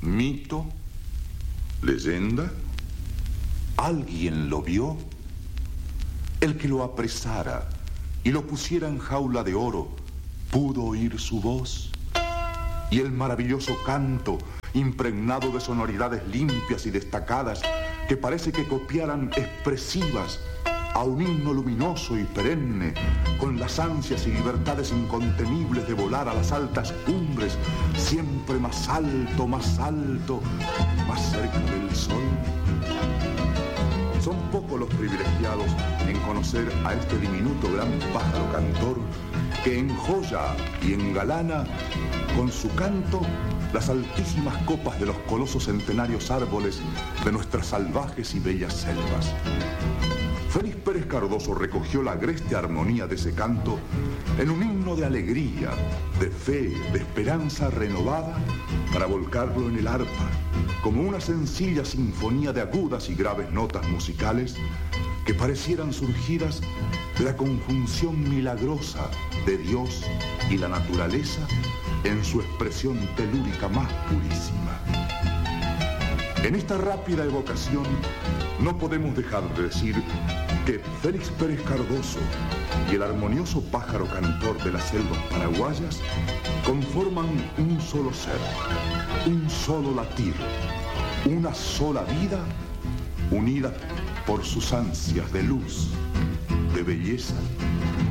¿Mito? ¿Leyenda? ¿Alguien lo vio? El que lo apresara y lo pusiera en jaula de oro, ¿pudo oír su voz? Y el maravilloso canto, impregnado de sonoridades limpias y destacadas, que parece que copiaran expresivas a un himno luminoso y perenne, con las ansias y libertades incontenibles de volar a las altas cumbres, siempre más alto, más cerca del sol. Son pocos los privilegiados en conocer a este diminuto gran pájaro cantor que enjoya y engalana con su canto las altísimas copas de los colosos centenarios árboles de nuestras salvajes y bellas selvas. Félix Pérez Cardoso recogió la agreste armonía de ese canto en un himno de alegría, de fe, de esperanza renovada, para volcarlo en el arpa, como una sencilla sinfonía de agudas y graves notas musicales que parecieran surgidas de la conjunción milagrosa de Dios y la naturaleza en su expresión telúrica más purísima. En esta rápida evocación no podemos dejar de decir que Félix Pérez Cardoso y el armonioso pájaro cantor de las selvas paraguayas conforman un solo ser, un solo latir, una sola vida unida por sus ansias de luz, de belleza